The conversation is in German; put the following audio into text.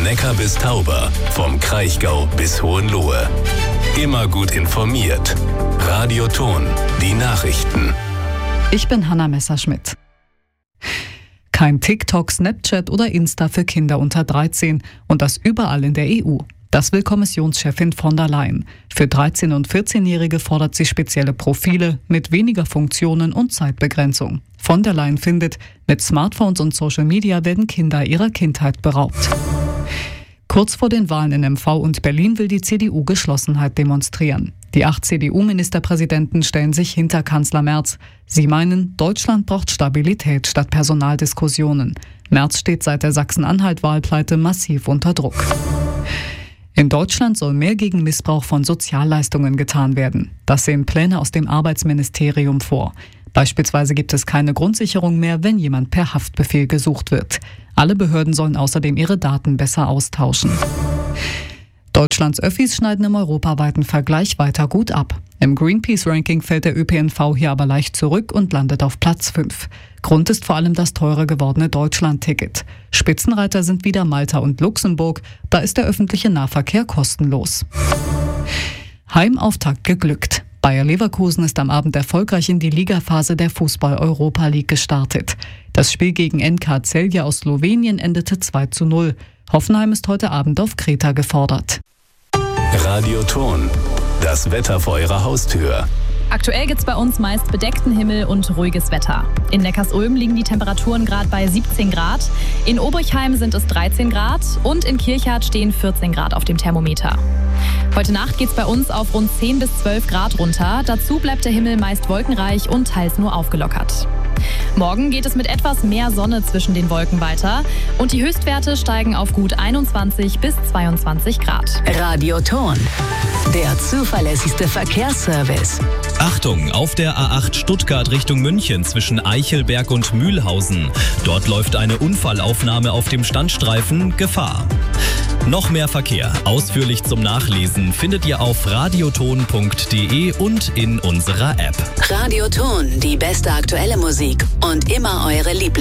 Neckar bis Tauber, vom Kraichgau bis Hohenlohe. Immer gut informiert. Radio Thon, die Nachrichten. Ich bin Hanna Messerschmidt. Kein TikTok, Snapchat oder Insta für Kinder unter 13 und das überall in der EU. Das will Kommissionschefin von der Leyen. Für 13- und 14-Jährige fordert sie spezielle Profile mit weniger Funktionen und Zeitbegrenzung. Von der Leyen findet, mit Smartphones und Social Media werden Kinder ihrer Kindheit beraubt. Kurz vor den Wahlen in MV und Berlin will die CDU Geschlossenheit demonstrieren. Die 8 CDU-Ministerpräsidenten stellen sich hinter Kanzler Merz. Sie meinen, Deutschland braucht Stabilität statt Personaldiskussionen. Merz steht seit der Sachsen-Anhalt-Wahlpleite massiv unter Druck. In Deutschland soll mehr gegen Missbrauch von Sozialleistungen getan werden. Das sehen Pläne aus dem Arbeitsministerium vor. Beispielsweise gibt es keine Grundsicherung mehr, wenn jemand per Haftbefehl gesucht wird. Alle Behörden sollen außerdem ihre Daten besser austauschen. Deutschlands Öffis schneiden im europaweiten Vergleich weiter gut ab. Im Greenpeace-Ranking fällt der ÖPNV hier aber leicht zurück und landet auf Platz 5. Grund ist vor allem das teurer gewordene Deutschland-Ticket. Spitzenreiter sind wieder Malta und Luxemburg. Da ist der öffentliche Nahverkehr kostenlos. Heimauftakt geglückt. Bayer Leverkusen ist am Abend erfolgreich in die Ligaphase der Fußball-Europa League gestartet. Das Spiel gegen NK Celje aus Slowenien endete 2:0. Hoffenheim ist heute Abend auf Kreta gefordert. Radio Thon, das Wetter vor Ihrer Haustür. Aktuell gibt's bei uns meist bedeckten Himmel und ruhiges Wetter. In Neckarsulm liegen die Temperaturen gerade bei 17 Grad, in Obrichheim sind es 13 Grad und in Kirchhardt stehen 14 Grad auf dem Thermometer. Heute Nacht geht's bei uns auf rund 10 bis 12 Grad runter. Dazu bleibt der Himmel meist wolkenreich und teils nur aufgelockert. Morgen geht es mit etwas mehr Sonne zwischen den Wolken weiter und die Höchstwerte steigen auf gut 21 bis 22 Grad. Radio Thon, der zuverlässigste Verkehrsservice. Achtung, auf der A8 Stuttgart Richtung München zwischen Eichelberg und Mühlhausen. Dort läuft eine Unfallaufnahme auf dem Standstreifen Gefahr. Noch mehr Verkehr, ausführlich zum Nachlesen, findet ihr auf radiothon.de und in unserer App. Radio Thon, die beste aktuelle Musik und immer eure Lieblings.